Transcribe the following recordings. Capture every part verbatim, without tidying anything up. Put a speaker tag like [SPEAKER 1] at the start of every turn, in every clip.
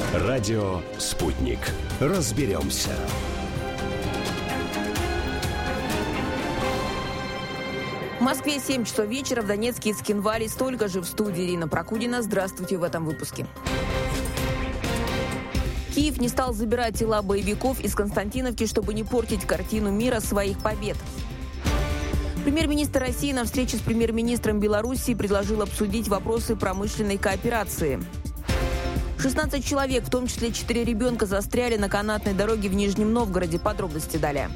[SPEAKER 1] Радио «Спутник». Разберемся.
[SPEAKER 2] В Москве семь часов вечера, в Донецке и Цхинвале столько же. В студии Ирина Прокудина. Здравствуйте в этом выпуске. Киев не стал забирать тела боевиков из Константиновки, чтобы не портить картину мира своих побед. Премьер-министр России на встрече с премьер-министром Белоруссии предложил обсудить вопросы промышленной кооперации. шестнадцать человек, в том числе четыре ребенка, застряли на канатной дороге в Нижнем Новгороде. Подробности далее.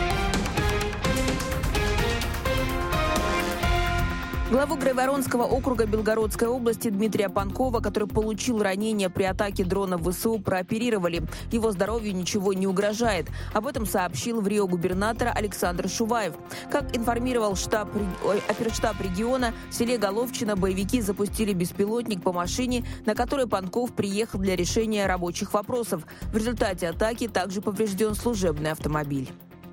[SPEAKER 2] Главу Грайворонского округа Белгородской области Дмитрия Панкова, который получил ранение при атаке дрона ВСУ, прооперировали. Его здоровью ничего не угрожает. Об этом сообщил в Рио губернатор Александр Шуваев. Как информировал штаб, ой, оперштаб региона, в селе Головчино боевики запустили беспилотник по машине, на которой Панков приехал для решения рабочих вопросов. В результате атаки также поврежден служебный автомобиль.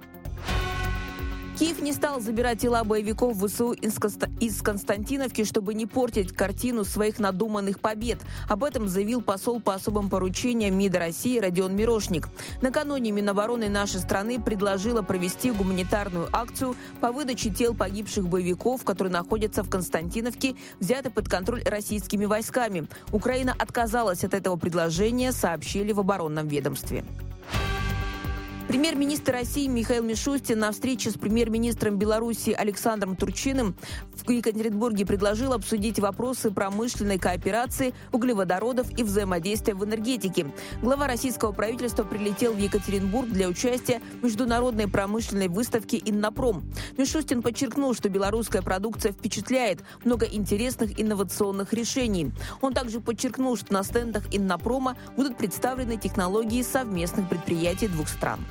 [SPEAKER 2] Киев не стал забирать тела боевиков ВСУ из Константиновки, чтобы не портить картину своих надуманных побед. Об этом заявил посол по особым поручениям МИДа России Родион Мирошник. Накануне Минобороны нашей страны предложила провести гуманитарную акцию по выдаче тел погибших боевиков, которые находятся в Константиновке, взяты под контроль российскими войсками. Украина отказалась от этого предложения, сообщили в оборонном ведомстве. Премьер-министр России Михаил Мишустин на встрече с премьер-министром Белоруссии Александром Турчиным в Екатеринбурге предложил обсудить вопросы промышленной кооперации, углеводородов и взаимодействия в энергетике. Глава российского правительства прилетел в Екатеринбург для участия в международной промышленной выставке «Иннопром». Мишустин подчеркнул, что белорусская продукция впечатляет, много интересных инновационных решений. Он также подчеркнул, что на стендах «Иннопрома» будут представлены технологии совместных предприятий двух стран.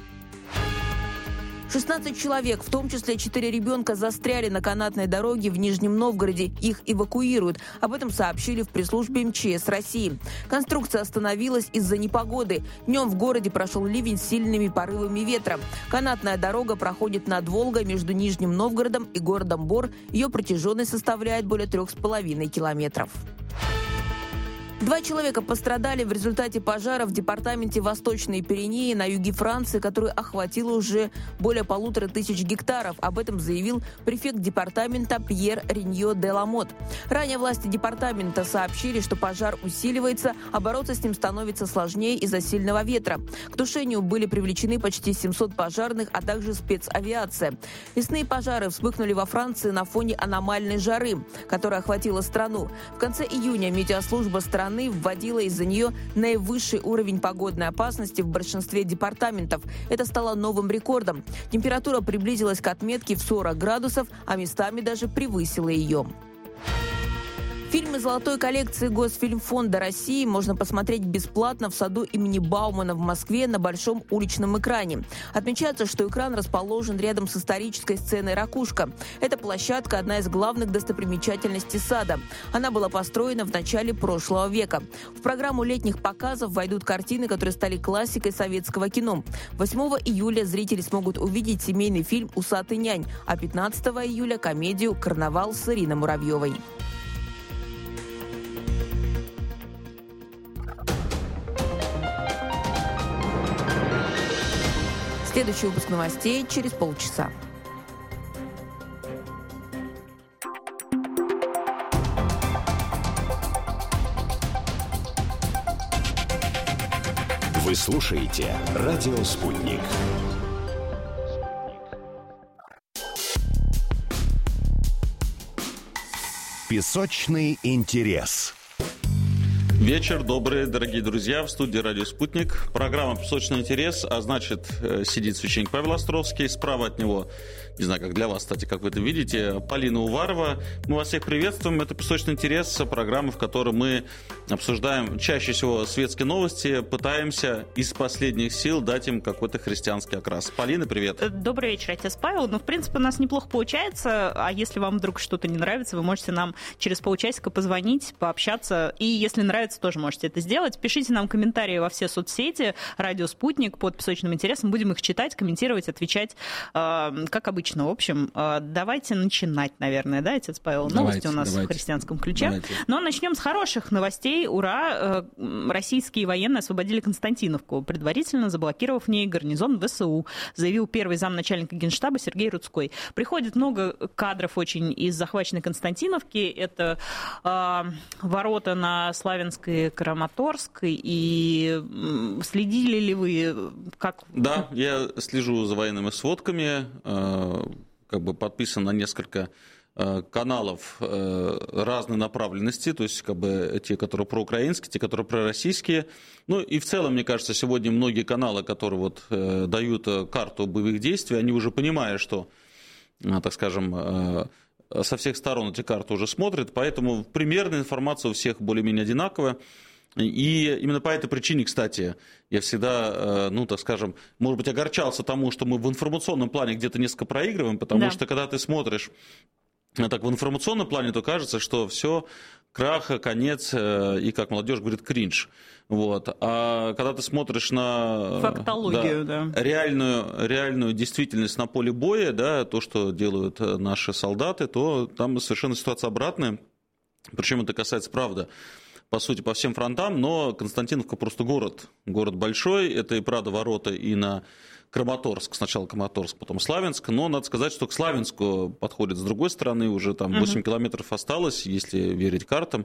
[SPEAKER 2] шестнадцать человек, в том числе четыре ребенка, застряли на канатной дороге в Нижнем Новгороде. Их эвакуируют. Об этом сообщили в пресс-службе МЧС России. Конструкция остановилась из-за непогоды. Днем в городе прошел ливень с сильными порывами ветра. Канатная дорога проходит над Волгой между Нижним Новгородом и городом Бор. Ее протяженность составляет более трех с половиной километров. Два человека пострадали в результате пожара в департаменте Восточные Пиренеи на юге Франции, который охватил уже более полутора тысяч гектаров. Об этом заявил префект департамента Пьер Риньо де Ламот. Ранее власти департамента сообщили, что пожар усиливается, а бороться с ним становится сложнее из-за сильного ветра. К тушению были привлечены почти семьсот пожарных, а также спецавиация. Лесные пожары вспыхнули во Франции на фоне аномальной жары, которая охватила страну. В конце июня метеослужба страны вводила из-за нее наивысший уровень погодной опасности в большинстве департаментов. Это стало новым рекордом. Температура приблизилась к отметке в сорок градусов, а местами даже превысила ее. Фильмы золотой коллекции Госфильмфонда России можно посмотреть бесплатно в саду имени Баумана в Москве на большом уличном экране. Отмечается, что экран расположен рядом с исторической сценой «Ракушка». Эта площадка – одна из главных достопримечательностей сада. Она была построена в начале прошлого века. В программу летних показов войдут картины, которые стали классикой советского кино. восьмого июля зрители смогут увидеть семейный фильм «Усатый нянь», а пятнадцатого июля – комедию «Карнавал» с Ириной Муравьевой. Следующий выпуск новостей через полчаса.
[SPEAKER 1] Вы слушаете «Радио Спутник». Песочный интерес.
[SPEAKER 3] Вечер добрый, дорогие друзья. В студии «Радио Спутник». Программа «Песочный интерес», а значит, сидит священник Павел Островский. Справа от него, не знаю, как для вас, кстати, как вы это видите, Полина Уварова. Мы вас всех приветствуем. Это «Песочный интерес», программа, в которой мы обсуждаем чаще всего светские новости, пытаемся из последних сил дать им какой-то христианский окрас. Полина, привет.
[SPEAKER 4] Добрый вечер, отец Павел. Ну, в принципе, у нас неплохо получается. А если вам вдруг что-то не нравится, вы можете нам через полчасика позвонить, пообщаться. И если нравится, тоже можете это сделать. Пишите нам комментарии во все соцсети «Радио Спутник» под «Песочным интересом». Будем их читать, комментировать, отвечать, как обычно. отлично. В общем, давайте начинать, наверное, да, отец Павел? Новости давайте, у нас давайте. в христианском ключе. Давайте. Но начнем с хороших новостей. Ура! Российские военные освободили Константиновку, предварительно заблокировав в ней гарнизон ВСУ, заявил первый замначальника Генштаба Сергей Рудской. Приходит много кадров очень из захваченной Константиновки. Это э, ворота на Славянской, Краматорской. И следили ли вы? Как...
[SPEAKER 3] Да, я слежу за военными сводками, э, как бы подписан на несколько э, каналов э, разной направленности, то есть как бы те, которые проукраинские, те, которые пророссийские. Ну и в целом, мне кажется, сегодня многие каналы, которые вот, э, дают карту боевых действий, они уже понимая, что, э, так скажем, э, со всех сторон эти карты уже смотрят, поэтому примерная информация у всех более-менее одинаковая. И именно по этой причине, кстати, я всегда, ну, так скажем, может быть, огорчался тому, что мы в информационном плане где-то несколько проигрываем, потому да. что, когда ты смотришь так в информационном плане, то кажется, что все, крах, конец, и, как молодежь говорит, кринж. Вот. А когда ты смотришь на
[SPEAKER 4] фактологию, да,
[SPEAKER 3] да. Реальную, реальную действительность на поле боя, да, то, что делают наши солдаты, то там совершенно ситуация обратная. Причем это касается, правда, по сути, по всем фронтам, но Константиновка просто город. Город большой, это и, правда, ворота и на Краматорск, сначала Краматорск, потом Славянск, но надо сказать, что к Славянску подходит с другой стороны, уже там восемь uh-huh. километров осталось, если верить картам.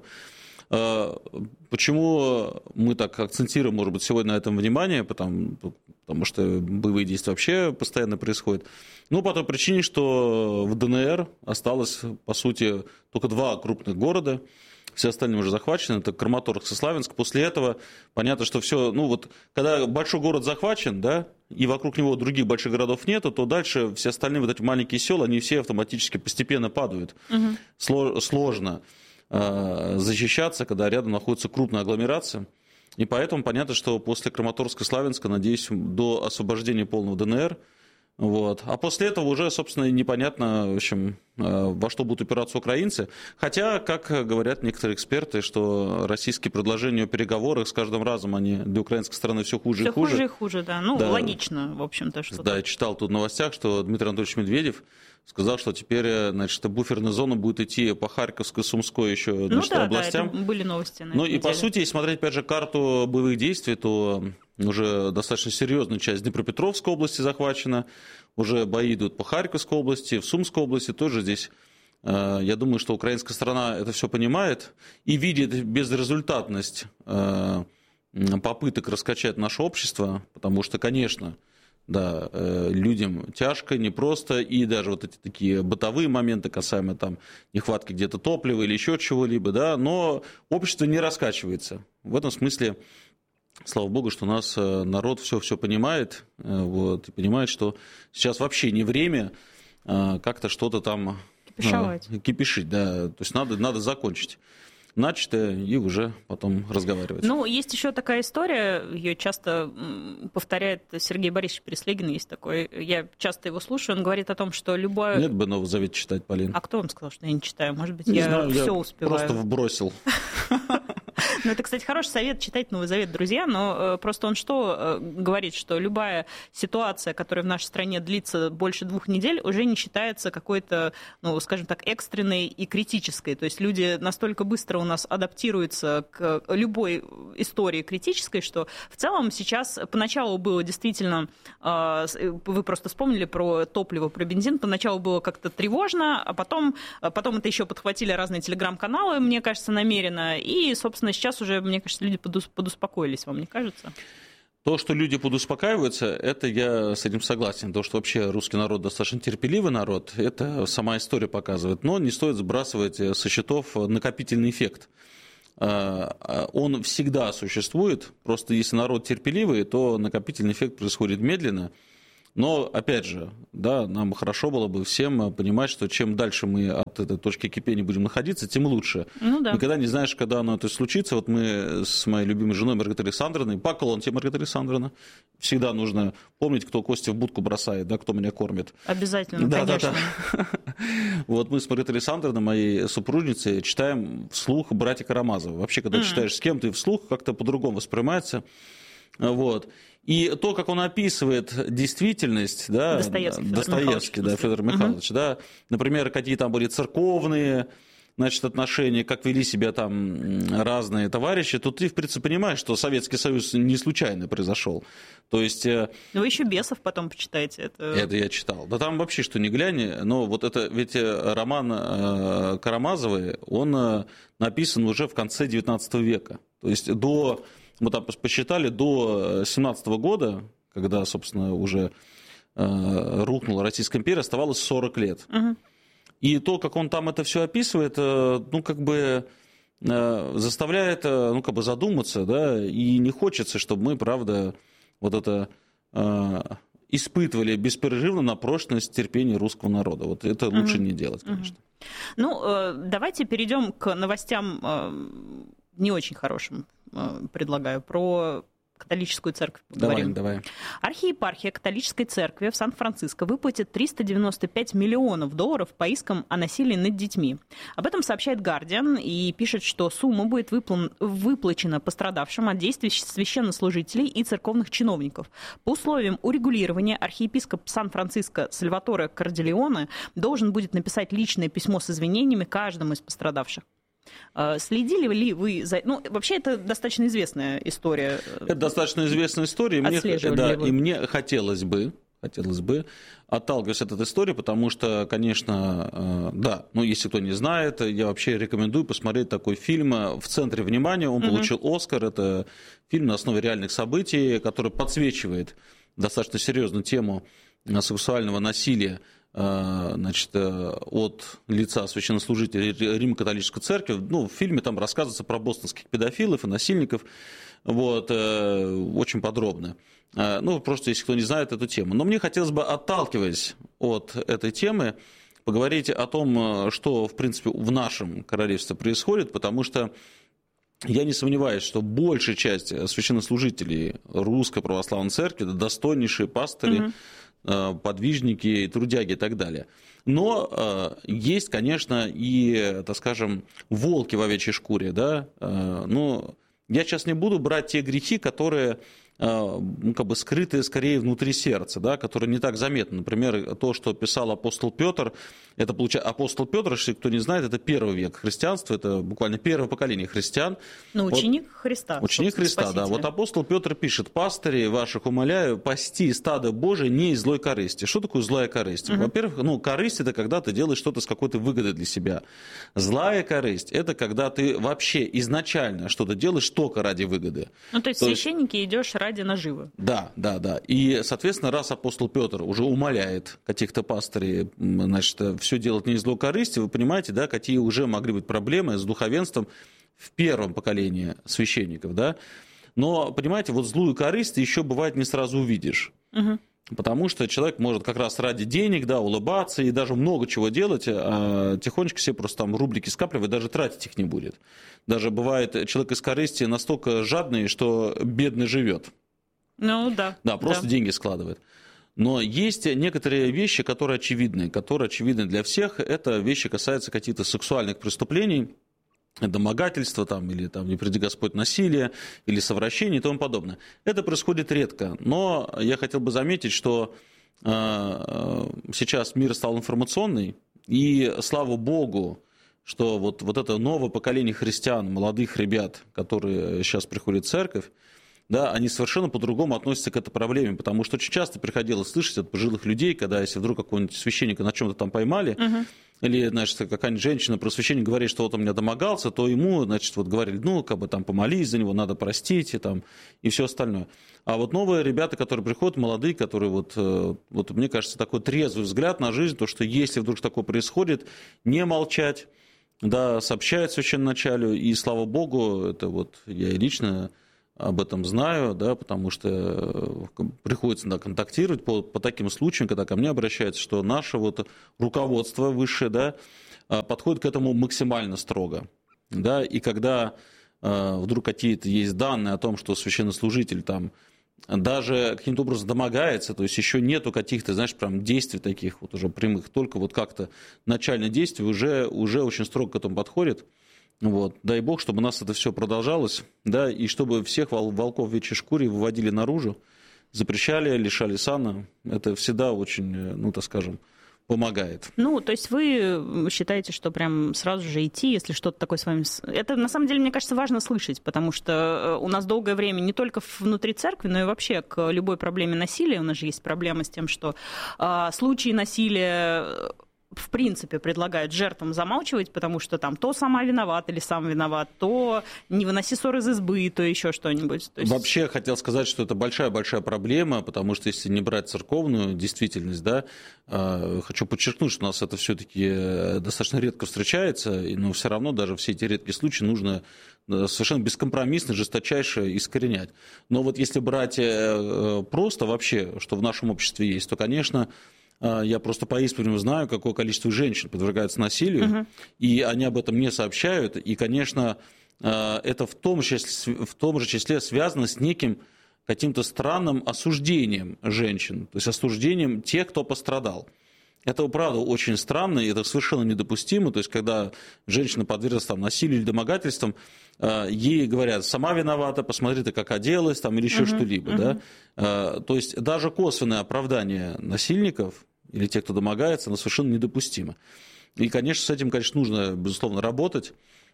[SPEAKER 3] Почему мы так акцентируем, может быть, сегодня на этом внимание, потому, потому что боевые действия вообще постоянно происходят. Ну, по той причине, что в ДНР осталось, по сути, только два крупных города. Все остальные уже захвачены, это Краматорск и Славянск. После этого понятно, что все, ну вот, когда большой город захвачен, да, и вокруг него других больших городов нету, то дальше все остальные вот эти маленькие села, они все автоматически постепенно падают. Угу. Сложно э, защищаться, когда рядом находится крупная агломерация. И поэтому понятно, что после Краматорска и Славянска, надеюсь, до освобождения полного ДНР. Вот. А после этого уже, собственно, непонятно, в общем, во что будут упираться украинцы. Хотя, как говорят некоторые эксперты, что российские предложения о переговорах с каждым разом они для украинской стороны все хуже
[SPEAKER 4] все
[SPEAKER 3] и хуже.
[SPEAKER 4] Все хуже и хуже, да. Ну, да. Логично, в общем-то, что.
[SPEAKER 3] Да, я читал тут в новостях, что Дмитрий Анатольевич Медведев сказал, что теперь, значит, буферная зона будет идти по Харьковской, Сумской еще, значит, ну, да, областям.
[SPEAKER 4] Да, это были новости на
[SPEAKER 3] Ну
[SPEAKER 4] этой
[SPEAKER 3] и,
[SPEAKER 4] неделе.
[SPEAKER 3] По сути, если смотреть, опять же, карту боевых действий, то уже достаточно серьезная часть Днепропетровской области захвачена, уже бои идут по Харьковской области, в Сумской области тоже здесь. Я думаю, что украинская сторона это все понимает и видит безрезультатность попыток раскачать наше общество, потому что, конечно, да, людям тяжко, непросто, и даже вот эти такие бытовые моменты, касаемо там нехватки где-то топлива или еще чего-либо, да, но общество не раскачивается. В этом смысле, слава богу, что у нас народ все-все понимает, вот, и понимает, что сейчас вообще не время как-то что-то там
[SPEAKER 4] кипишовать.
[SPEAKER 3] Кипишить, да, то есть надо, надо закончить начатое и уже потом разговаривать.
[SPEAKER 4] Ну, есть еще такая история, ее часто повторяет Сергей Борисович Переслегин, есть такой, я часто его слушаю, он говорит о том, что любое...
[SPEAKER 3] Нет бы Новый Завет читать, Полин.
[SPEAKER 4] А кто вам сказал, что я не читаю? Может быть,
[SPEAKER 3] не
[SPEAKER 4] я
[SPEAKER 3] знаю,
[SPEAKER 4] все
[SPEAKER 3] я
[SPEAKER 4] успеваю.
[SPEAKER 3] Просто вбросил.
[SPEAKER 4] Ну, это, кстати, хороший совет читать Новый Завет, друзья, но просто он что говорит, что любая ситуация, которая в нашей стране длится больше двух недель, уже не считается какой-то, ну, скажем так, экстренной и критической. То есть люди настолько быстро у нас адаптируются к любой истории критической, что в целом сейчас поначалу было действительно, вы просто вспомнили про топливо, про бензин, поначалу было как-то тревожно, а потом, потом это еще подхватили разные телеграм-каналы, мне кажется, намеренно, и, собственно, сейчас уже, мне кажется, люди подуспокоились, вам не кажется?
[SPEAKER 3] То, что люди подуспокаиваются, это я с этим согласен. То, что вообще русский народ достаточно терпеливый народ, это сама история показывает. Но не стоит сбрасывать со счетов накопительный эффект. Он всегда существует, просто если народ терпеливый, то накопительный эффект происходит медленно. Но, опять же, да, нам хорошо было бы всем понимать, что чем дальше мы от этой точки кипения будем находиться, тем лучше. Ну, да. Никогда не знаешь, когда оно это случится. Вот мы с моей любимой женой Маргаритой Александровной, поклон тебе, Маргарита Александровна, всегда нужно помнить, кто кости в будку бросает, да, кто меня кормит.
[SPEAKER 4] Обязательно,
[SPEAKER 3] да,
[SPEAKER 4] конечно.
[SPEAKER 3] Да, да. Вот мы с Маргаритой Александровной, моей супружницей, читаем вслух «Братья Карамазовы». Вообще, когда mm. читаешь с кем-то и вслух, как-то по-другому воспринимается. Вот. И то, как он описывает действительность, да,
[SPEAKER 4] Достоевский,
[SPEAKER 3] Достоевский,
[SPEAKER 4] Федор
[SPEAKER 3] да, Федор Михайлович, угу. да, например, какие там были церковные, значит, отношения, как вели себя там разные товарищи, то ты, в принципе, понимаешь, что Советский Союз не случайно произошел. То есть...
[SPEAKER 4] Ну, вы еще Бесов потом почитаете. Это...
[SPEAKER 3] это я читал. Да там вообще что ни глянь, но вот это, ведь роман Карамазовой, он написан уже в конце девятнадцатого века. То есть до, мы там посчитали, до семнадцатого года, когда, собственно, уже рухнула Российская империя, оставалось сорок лет. Угу. И то, как он там это все описывает, ну, как бы заставляет, ну, как бы задуматься, да, и не хочется, чтобы мы, правда, вот это испытывали беспрерывно на прочность терпения русского народа. Вот это лучше угу. не делать, конечно.
[SPEAKER 4] Угу. Ну, давайте перейдем к новостям не очень хорошим, предлагаю, про... католическую церковь поговорим.
[SPEAKER 3] Давай, давай.
[SPEAKER 4] Архиепархия католической церкви в Сан-Франциско выплатит триста девяносто пять миллионов долларов по искам о насилии над детьми. Об этом сообщает Guardian и пишет, что сумма будет выпла- выплачена пострадавшим от действий священнослужителей и церковных чиновников. По условиям урегулирования архиепископ Сан-Франциско Сальваторе Кордильоне должен будет написать личное письмо с извинениями каждому из пострадавших. Следили ли вы за... Ну, вообще, это достаточно известная история.
[SPEAKER 3] Это достаточно известная история, и мне, да, и мне хотелось бы, хотелось бы отталкиваться от этой истории, потому что, конечно, да, ну, если кто не знает, я вообще рекомендую посмотреть такой фильм «В центре внимания». Он получил угу. «Оскар». Это фильм на основе реальных событий, который подсвечивает достаточно серьезную тему сексуального насилия, значит, от лица священнослужителей Римо-католической церкви. Ну, в фильме там рассказывается про бостонских педофилов и насильников, вот, очень подробно. Ну, просто, если кто не знает эту тему. Но мне хотелось бы, отталкиваясь от этой темы, поговорить о том, что, в принципе, в нашем королевстве происходит, потому что я не сомневаюсь, что большая часть священнослужителей Русской Православной Церкви, достойнейшие пастыри, угу. подвижники, трудяги и так далее. Но э, есть, конечно, и, так скажем, волки в овечьей шкуре. Да? Э, но я сейчас не буду брать те грехи, которые э, ну, как бы скрыты скорее внутри сердца, да? Которые не так заметны. Например, то, что писал апостол Петр. Это получается, апостол Петр, если кто не знает, это первый век христианства, это буквально первое поколение христиан.
[SPEAKER 4] Ну, ученик
[SPEAKER 3] вот,
[SPEAKER 4] Христа.
[SPEAKER 3] Ученик Христа, Спасителя. Да. Вот апостол Петр пишет: «Пастырей ваших умоляю, пасти стадо Божие не из злой корысти». Что такое злая корысть? Угу. Во-первых, ну, корысть – это когда ты делаешь что-то с какой-то выгодой для себя. Злая корысть – это когда ты вообще изначально что-то делаешь только ради выгоды.
[SPEAKER 4] Ну, то есть то священники есть... идешь ради наживы.
[SPEAKER 3] Да, да, да. И, соответственно, раз апостол Петр уже умоляет каких-то пастырей, значит, все делать не из злой корысти, вы понимаете, да, какие уже могли быть проблемы с духовенством в первом поколении священников, да. Но, понимаете, вот злую корысть еще бывает не сразу увидишь. Угу. Потому что человек может как раз ради денег, да, улыбаться и даже много чего делать, а тихонечко себе просто там рублики скапливать, даже тратить их не будет. Даже бывает человек из корысти настолько жадный, что бедный живет.
[SPEAKER 4] Ну да.
[SPEAKER 3] Да, просто
[SPEAKER 4] да.
[SPEAKER 3] деньги складывает. Но есть некоторые вещи, которые очевидны, которые очевидны для всех. Это вещи касаются каких-то сексуальных преступлений, домогательства, там, или, там, не приди Господь, насилия, или совращения и тому подобное. Это происходит редко. Но я хотел бы заметить, что э, сейчас мир стал информационный, и слава Богу, что вот, вот это новое поколение христиан, молодых ребят, которые сейчас приходят в церковь, да, они совершенно по-другому относятся к этой проблеме, потому что очень часто приходилось слышать от пожилых людей, когда если вдруг какого-нибудь священника на чем-то там поймали, uh-huh. или, значит, какая-нибудь женщина про священника говорит, что вот он меня домогался, то ему, значит, вот говорили, ну, как бы там помолись за него, надо простить и, там, и все остальное. А вот новые ребята, которые приходят, молодые, которые вот, вот, мне кажется, такой трезвый взгляд на жизнь, то, что если вдруг такое происходит, не молчать, да, сообщают священноначалию, и, слава Богу, это вот я лично об этом знаю, да, потому что приходится, да, контактировать по, по таким случаям, когда ко мне обращаются, что наше вот руководство высшее, да, подходит к этому максимально строго. Да, и когда э, вдруг какие-то есть данные о том, что священнослужитель там даже каким-то образом домогается, то есть еще нету каких-то, знаешь, прям действий таких вот уже прямых, только вот как-то начальные действия, уже, уже очень строго к этому подходит. Вот. Дай Бог, чтобы у нас это все продолжалось, да, и чтобы всех волков в овечьей шкуре выводили наружу, запрещали, лишали сана. Это всегда очень, ну, так скажем, помогает.
[SPEAKER 4] Ну, то есть вы считаете, что прям сразу же идти, если что-то такое с вами... Это, на самом деле, мне кажется, важно слышать, потому что у нас долгое время не только внутри церкви, но и вообще к любой проблеме насилия. У нас же есть проблема с тем, что а, случаи насилия... в принципе, предлагают жертвам замалчивать, потому что там то сама виновата или сам виноват, то не выноси ссор из избы, то еще что-нибудь. То есть...
[SPEAKER 3] Вообще, хотел сказать, что это большая-большая проблема, потому что если не брать церковную действительность, да, хочу подчеркнуть, что у нас это все-таки достаточно редко встречается, но все равно даже все эти редкие случаи нужно совершенно бескомпромиссно, жесточайше искоренять. Но вот если брать просто вообще, что в нашем обществе есть, то, конечно, я просто по-исповеднему знаю, какое количество женщин подвергаются насилию, uh-huh. и они об этом не сообщают. И, конечно, это в том, числе, в том же числе связано с неким каким-то странным осуждением женщин, то есть осуждением тех, кто пострадал. Это, правда, очень странно, и это совершенно недопустимо. То есть, когда женщина подверглась там, насилию или домогательствам, ей говорят, сама виновата, посмотри ты, как оделась, там, или еще uh-huh. что-либо. Uh-huh. Да? То есть, даже косвенное оправдание насильников или тех, кто домогается, оно совершенно недопустимо. И, конечно, с этим, конечно, нужно, безусловно, работать,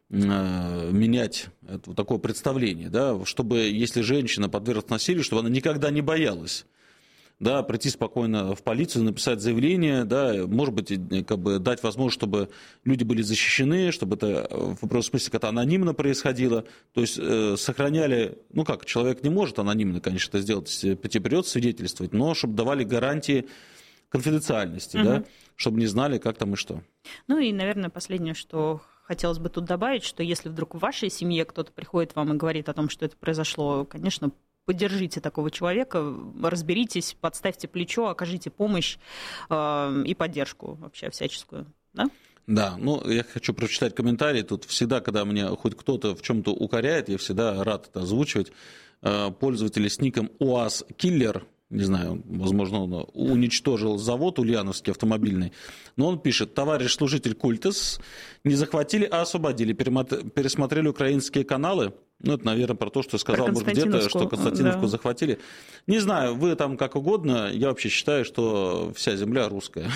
[SPEAKER 3] менять это, такое представление, да, чтобы, если женщина подверглась насилию, чтобы она никогда не боялась. Да, прийти спокойно в полицию, написать заявление, да, может быть, как бы дать возможность, чтобы люди были защищены, чтобы это в определенном смысле как-то анонимно происходило, то есть э, сохраняли, ну как, человек не может анонимно, конечно, это сделать, если придется свидетельствовать, но чтобы давали гарантии конфиденциальности, угу. да, чтобы не знали, как там и что.
[SPEAKER 4] Ну и, наверное, последнее, что хотелось бы тут добавить, что если вдруг в вашей семье кто-то приходит вам и говорит о том, что это произошло, конечно, поддержите такого человека, разберитесь, подставьте плечо, окажите помощь э, и поддержку вообще всяческую, да?
[SPEAKER 3] Да, ну я хочу прочитать комментарий. Тут всегда, когда меня хоть кто-то в чем-то укоряет, я всегда рад это озвучивать. Пользователи с ником УАЗ-киллер, не знаю, возможно, он уничтожил завод ульяновский автомобильный, но он пишет: товарищ служитель Культес, не захватили, а освободили, пересмотрели украинские каналы. Ну, это, наверное, про то, что я сказал, может, где-то, что Константиновку да. захватили. Не знаю, вы там как угодно, я вообще считаю, что вся земля русская.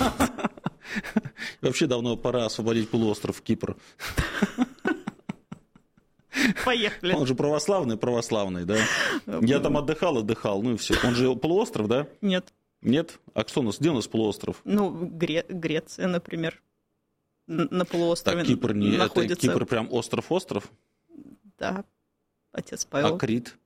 [SPEAKER 3] Вообще давно пора освободить полуостров Кипр.
[SPEAKER 4] Поехали.
[SPEAKER 3] Он же православный, православный, да? Я там отдыхал, отдыхал, ну и все. Он же полуостров, да?
[SPEAKER 4] Нет.
[SPEAKER 3] Нет? А кто у нас? Где у нас полуостров?
[SPEAKER 4] Ну, Гре- Греция, например, на полуострове
[SPEAKER 3] так, Кипр не,
[SPEAKER 4] находится.
[SPEAKER 3] Это Кипр прям остров-остров?
[SPEAKER 4] Да, отец Павел.
[SPEAKER 3] А Крит?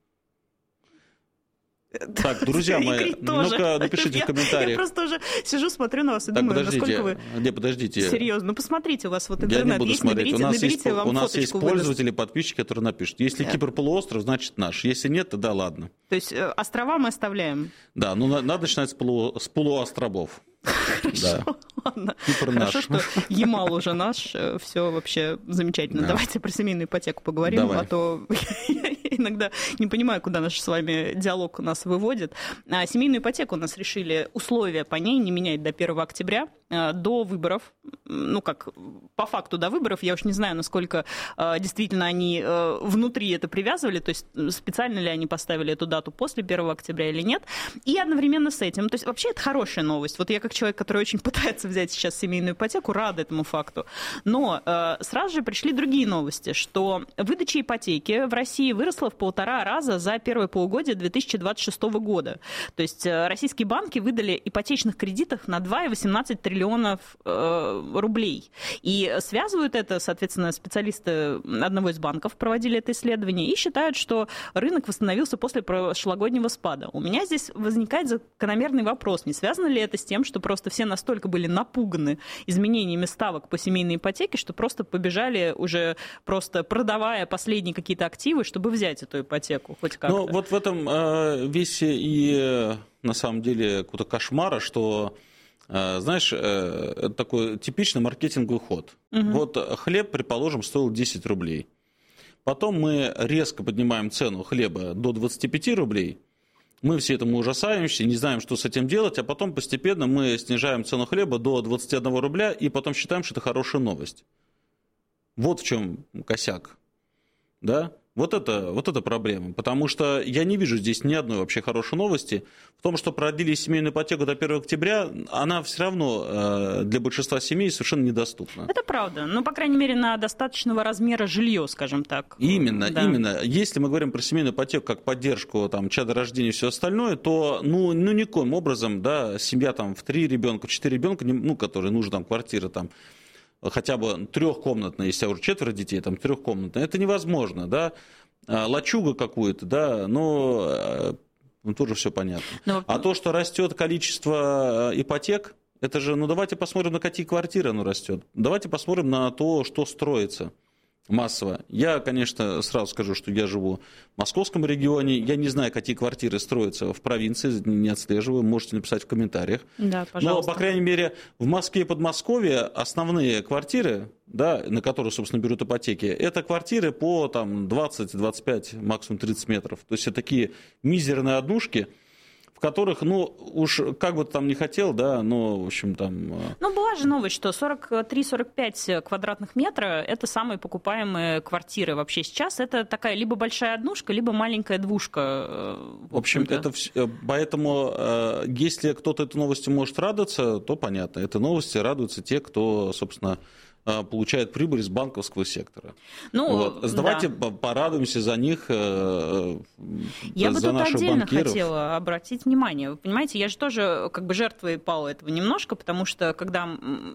[SPEAKER 3] Так, друзья мои, ну-ка напишите
[SPEAKER 4] я,
[SPEAKER 3] в комментариях.
[SPEAKER 4] Я просто уже сижу, смотрю на вас и
[SPEAKER 3] так,
[SPEAKER 4] думаю, насколько вы
[SPEAKER 3] где, подождите.
[SPEAKER 4] серьезно. Ну, посмотрите, у вас вот интернет
[SPEAKER 3] я не буду
[SPEAKER 4] есть,
[SPEAKER 3] смотреть.
[SPEAKER 4] наберите,
[SPEAKER 3] у нас
[SPEAKER 4] наберите,
[SPEAKER 3] есть,
[SPEAKER 4] вам
[SPEAKER 3] у нас есть пользователи,
[SPEAKER 4] выдаст.
[SPEAKER 3] подписчики, которые напишут. Если Нет. Кипр полуостров, значит наш. Если нет, то да, ладно.
[SPEAKER 4] То есть острова мы оставляем?
[SPEAKER 3] Да, ну надо начинать с, полу, с полуостровов.
[SPEAKER 4] Хорошо,
[SPEAKER 3] да.
[SPEAKER 4] ладно.
[SPEAKER 3] Кипр
[SPEAKER 4] Хорошо,
[SPEAKER 3] наш.
[SPEAKER 4] что Ямал уже наш, все вообще замечательно. Да. Давайте про семейную ипотеку поговорим,
[SPEAKER 3] Давай.
[SPEAKER 4] а то я иногда не понимаю, куда наш с вами диалог нас выводит. А семейную ипотеку у нас решили условия по ней не менять до первого октября, до выборов. Ну, как по факту до выборов, я уж не знаю, насколько действительно они внутри это привязывали, то есть специально ли они поставили эту дату после первого октября или нет. И одновременно с этим, то есть вообще это хорошая новость. Вот я как человек, который очень пытается взять сейчас семейную ипотеку, рада этому факту. Но э, сразу же пришли другие новости, что выдача ипотеки в России выросла в полтора раза за первое полугодие две тысячи двадцать шестого года. То есть э, российские банки выдали ипотечных кредитов на два целых восемнадцать триллионов э, рублей. И связывают это, соответственно, специалисты одного из банков проводили это исследование и считают, что рынок восстановился после прошлогоднего спада. У меня здесь возникает закономерный вопрос, не связано ли это с тем, что просто все настолько были напуганы изменениями ставок по семейной ипотеке, что просто побежали уже просто продавая последние какие-то активы, чтобы взять эту ипотеку хоть как-то.
[SPEAKER 3] Ну, вот в этом э, весь и э, на самом деле какой-то кошмара, что, э, знаешь, э, это такой типичный маркетинговый ход. Угу. Вот хлеб, предположим, стоил десять рублей. Потом мы резко поднимаем цену хлеба до двадцати пяти рублей. Мы все этому ужасаемся, не знаем, что с этим делать, а потом постепенно мы снижаем цену хлеба до двадцати одного рубля и потом считаем, что это хорошая новость. Вот в чем косяк. Да? Вот это, вот это проблема, потому что я не вижу здесь ни одной вообще хорошей новости. В том, что продлили семейную ипотеку до первого октября, она все равно для большинства семей совершенно недоступна.
[SPEAKER 4] Это правда, ну, по крайней мере, на достаточного размера жилье, скажем так.
[SPEAKER 3] Именно,
[SPEAKER 4] да.
[SPEAKER 3] именно. Если мы говорим про семейную ипотеку как поддержку там, чадорождения и все остальное, то ну, ну никоим образом, да, семья там, в три ребенка, в четыре ребенка, ну, которые нужны там квартиры там, хотя бы трехкомнатная, если я уже четверо детей, там трехкомнатная, это невозможно, да, лачуга какую-то, да, но ну, тоже все понятно. Но... А то, что растет количество ипотек, это же, ну давайте посмотрим, на какие квартиры оно растет, давайте посмотрим на то, что строится массово. Я, конечно, сразу скажу, что я живу в московском регионе, я не знаю, какие квартиры строятся в провинции, не отслеживаю, можете написать в комментариях.
[SPEAKER 4] Да, пожалуйста.
[SPEAKER 3] Но, по крайней мере, в Москве и Подмосковье основные квартиры, да, на которые, собственно, берут ипотеки, это квартиры по там, двадцать-двадцать пять, максимум тридцать метров. То есть это такие мизерные однушки, в которых, ну, уж как бы ты там ни хотел, да, но, в общем, там...
[SPEAKER 4] Ну, была же новость, что сорок три - сорок пять квадратных метра – это самые покупаемые квартиры вообще сейчас. Это такая либо большая однушка, либо маленькая двушка.
[SPEAKER 3] В, в общем, это поэтому, если кто-то этой новостью может радоваться, то понятно. Этой новости радуются те, кто, собственно, получает прибыль из банковского сектора. Ну, вот. Давайте да. порадуемся за них,
[SPEAKER 4] я
[SPEAKER 3] за
[SPEAKER 4] бы
[SPEAKER 3] наших
[SPEAKER 4] тут отдельно
[SPEAKER 3] банкиров.
[SPEAKER 4] Хотела обратить внимание. Вы понимаете, я же тоже как бы жертвой пала этого немножко, потому что когда...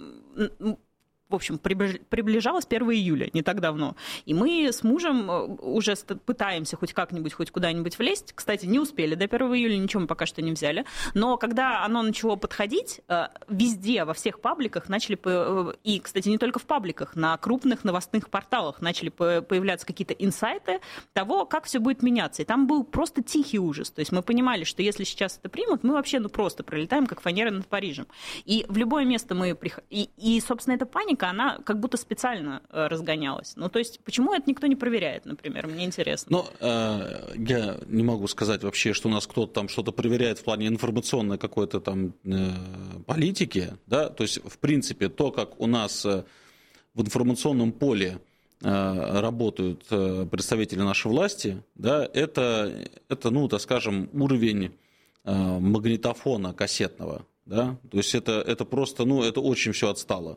[SPEAKER 4] В общем, приближалось первое июля, не так давно. И мы с мужем уже пытаемся хоть как-нибудь, хоть куда-нибудь влезть. Кстати, не успели до первого июля, ничего мы пока что не взяли. Но когда оно начало подходить, везде, во всех пабликах начали... И, кстати, не только в пабликах, на крупных новостных порталах начали появляться какие-то инсайты того, как все будет меняться. И там был просто тихий ужас. То есть мы понимали, что если сейчас это примут, мы вообще ну, просто пролетаем, как фанера над Парижем. И в любое место мы... И, и собственно, эта паника, она как будто специально разгонялась. Ну, то есть, почему это никто не проверяет, например? Мне интересно.
[SPEAKER 3] Ну, э, я не могу сказать вообще, что у нас кто-то там что-то проверяет в плане информационной какой-то там э, политики, да, то есть, в принципе, то, как у нас э, в информационном поле э, работают э, представители нашей власти, да, это, это, ну, так скажем, уровень э, магнитофона кассетного, да, то есть, это, это просто, ну, это очень все отстало.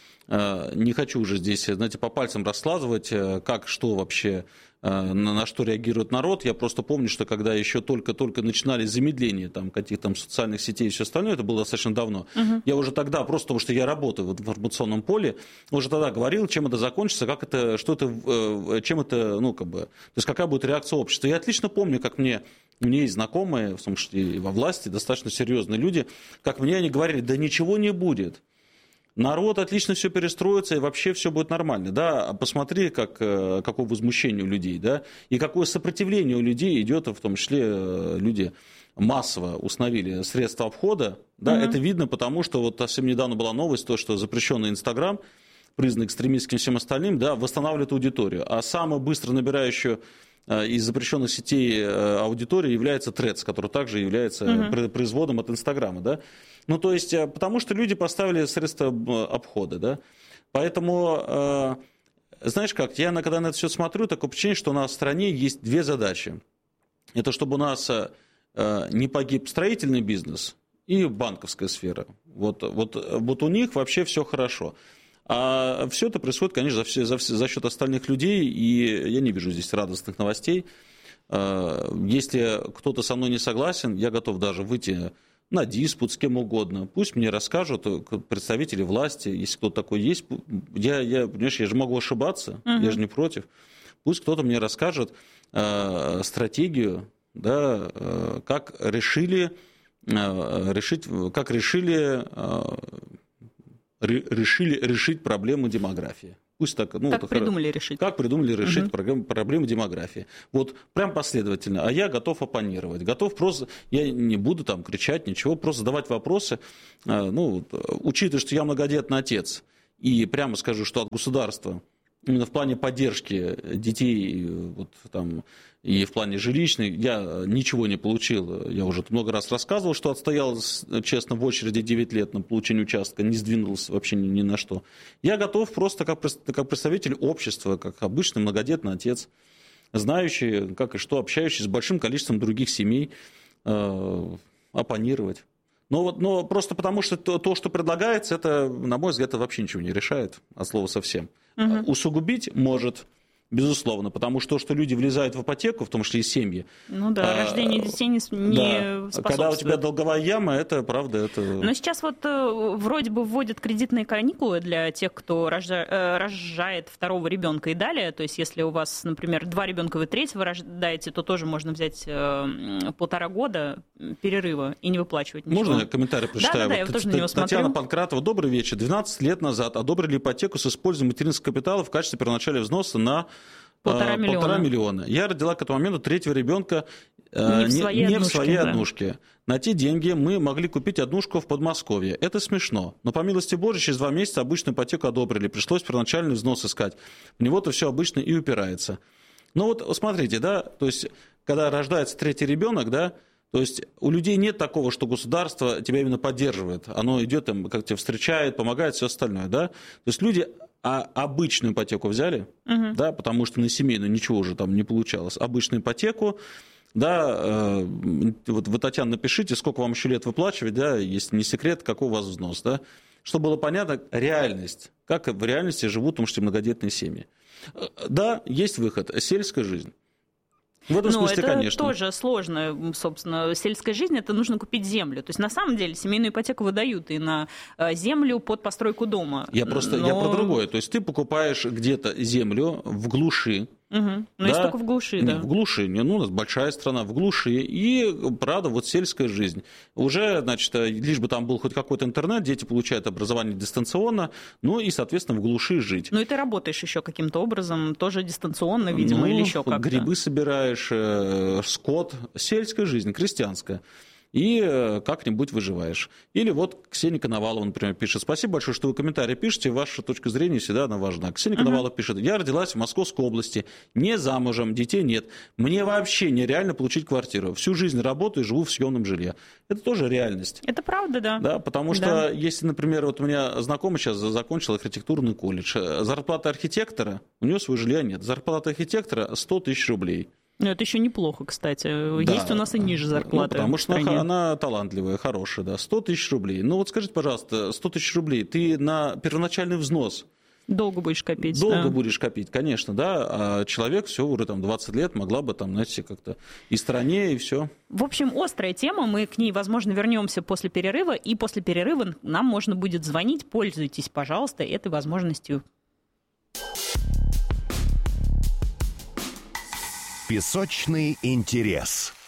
[SPEAKER 3] Не хочу уже здесь, знаете, по пальцам раскладывать, как, что вообще, на, на что реагирует народ. Я просто помню, что когда еще только-только начинали замедление там, каких-то там социальных сетей и все остальное, это было достаточно давно, угу. Я уже тогда, просто потому что я работаю в информационном поле, уже тогда говорил, чем это закончится, как это, что это, чем это, ну, как бы, то есть какая будет реакция общества. Я отлично помню, как мне, у меня есть знакомые, в том числе и во власти, достаточно серьезные люди, как мне они говорили, да ничего не будет. Народ отлично все перестроится, и вообще все будет нормально. Да? Посмотри, как, какое возмущение у людей, да? И какое сопротивление у людей идет, в том числе люди массово установили средства обхода. Да? Mm-hmm. Это видно, потому что вот совсем недавно была новость, то, что запрещенный Инстаграм, признан экстремистским и всем остальным, да, восстанавливает аудиторию. А самую быстро набирающую из запрещенных сетей аудитории является Threads, который также является mm-hmm. производом от Инстаграма, да. Ну, то есть, потому что люди поставили средства обхода, да. Поэтому, знаешь как, я когда на это все смотрю, такое впечатление, что у нас в стране есть две задачи. Это чтобы у нас не погиб строительный бизнес и банковская сфера. Вот, вот, вот у них вообще все хорошо. А все это происходит, конечно, за, все, за, все, за счет остальных людей, и я не вижу здесь радостных новостей. Если кто-то со мной не согласен, я готов даже выйти на диспут с кем угодно. Пусть мне расскажут представители власти, если кто-то такой есть. Я, я, понимаешь, я же могу ошибаться, uh-huh. я же не против. Пусть кто-то мне расскажет э, стратегию, да, э, как решили, э, решить, как решили... Э, решили решить проблему демографии. Пусть так, ну,
[SPEAKER 4] как
[SPEAKER 3] вот,
[SPEAKER 4] придумали решить.
[SPEAKER 3] Как придумали решить
[SPEAKER 4] угу.
[SPEAKER 3] проблему, проблему демографии. Вот прям последовательно. А я готов оппонировать. Готов просто... Я не буду там кричать, ничего, просто задавать вопросы. Ну, учитывая, что я многодетный отец, и прямо скажу, что от государства именно в плане поддержки детей вот, там, и в плане жилищной я ничего не получил. Я уже много раз рассказывал, что отстоял, честно, в очереди девять лет на получение участка, не сдвинулся вообще ни, ни на что. Я готов просто как, как представитель общества, как обычный многодетный отец, знающие, как и что, общающиеся с большим количеством других семей, э, оппонировать. Но, вот, но просто потому, что то, то, что предлагается, это, на мой взгляд, это вообще ничего не решает, от слова совсем. Угу. Усугубить может... Безусловно, потому что то, что люди влезают в ипотеку, в том числе и семьи.
[SPEAKER 4] Ну да, а, рождение детей не, не
[SPEAKER 3] да.
[SPEAKER 4] способствует.
[SPEAKER 3] Когда у тебя долговая яма, это правда. Это...
[SPEAKER 4] Но сейчас вот вроде бы вводят кредитные каникулы для тех, кто рожа... рожает второго ребенка и далее. То есть если у вас, например, два ребенка, вы третьего рождаете, то тоже можно взять полтора года перерыва и не выплачивать ничего.
[SPEAKER 3] Можно я комментарий прочитаю?
[SPEAKER 4] Да, да, да, вот я тоже на него
[SPEAKER 3] Татьяна
[SPEAKER 4] смотрю.
[SPEAKER 3] Панкратова, добрый вечер. двенадцать лет назад одобрили ипотеку с использованием материнского капитала в качестве первоначального взноса на
[SPEAKER 4] Полтора миллиона.
[SPEAKER 3] Полтора миллиона. Я родила к этому моменту третьего ребенка
[SPEAKER 4] не, в своей,
[SPEAKER 3] не
[SPEAKER 4] однушке,
[SPEAKER 3] в своей
[SPEAKER 4] да.
[SPEAKER 3] однушке. На те деньги мы могли купить однушку в Подмосковье. Это смешно. Но по милости Божьей через два месяца обычную ипотеку одобрили. Пришлось первоначальный взнос искать. В него-то все обычно и упирается. Ну вот смотрите, да, то есть когда рождается третий ребенок, да, то есть у людей нет такого, что государство тебя именно поддерживает. Оно идет, там, как тебя встречает, помогает, все остальное, да. То есть люди а обычную ипотеку взяли, угу. да, потому что на семейную ничего уже там не получалось. Обычную ипотеку, да, э, вот вы, Татьяна, напишите, сколько вам еще лет выплачивать, да, если не секрет, какой у вас взнос, да, чтобы было понятно реальность, как в реальности живут, потому что многодетные семьи. Да, есть выход, сельская жизнь. В этом
[SPEAKER 4] Но
[SPEAKER 3] смысле,
[SPEAKER 4] это
[SPEAKER 3] конечно.
[SPEAKER 4] тоже сложно, собственно. Сельская жизнь, это нужно купить землю. То есть, на самом деле, семейную ипотеку выдают и на землю под постройку дома.
[SPEAKER 3] Я просто,
[SPEAKER 4] Но...
[SPEAKER 3] я про другое. То есть, ты покупаешь где-то землю в глуши.
[SPEAKER 4] Угу. Но
[SPEAKER 3] да?
[SPEAKER 4] есть только в глуши,
[SPEAKER 3] Нет,
[SPEAKER 4] да.
[SPEAKER 3] в глуши. Ну, у нас большая страна, в глуши. И, правда, вот сельская жизнь. Уже, значит, лишь бы там был хоть какой-то интернет, дети получают образование дистанционно, ну и, соответственно, в глуши жить.
[SPEAKER 4] Ну и ты работаешь еще каким-то образом, тоже дистанционно, видимо,
[SPEAKER 3] ну,
[SPEAKER 4] или еще как-то.
[SPEAKER 3] Грибы собираешь, скот, сельская жизнь, крестьянская. И как-нибудь выживаешь. Или вот Ксения Коновалова, например, пишет: спасибо большое, что вы комментарии пишете, ваша точка зрения всегда она важна. Ксения uh-huh. Коновалова пишет: я родилась в Московской области, не замужем, детей нет. Мне вообще нереально получить квартиру. Всю жизнь работаю и живу в съемном жилье. Это тоже реальность.
[SPEAKER 4] Это правда, да.
[SPEAKER 3] Да, потому что да. если, например, вот у меня знакомый сейчас закончил архитектурный колледж, зарплата архитектора, у него своего жилья нет. Зарплата архитектора сто тысяч рублей.
[SPEAKER 4] Ну, это еще неплохо, кстати. Да. Есть у нас и ниже зарплаты.
[SPEAKER 3] Ну, потому что она, она талантливая, хорошая, да. сто тысяч рублей. Ну, вот скажите, пожалуйста, сто тысяч рублей ты на первоначальный взнос
[SPEAKER 4] долго будешь копить.
[SPEAKER 3] Долго
[SPEAKER 4] да.
[SPEAKER 3] будешь копить, конечно, да. А человек все уже там двадцать лет могла бы там, знаете, как-то и стране, и все.
[SPEAKER 4] В общем, острая тема. Мы к ней, возможно, вернемся после перерыва. И после перерыва нам можно будет звонить. Пользуйтесь, пожалуйста, этой возможностью.
[SPEAKER 1] Песочный интерес.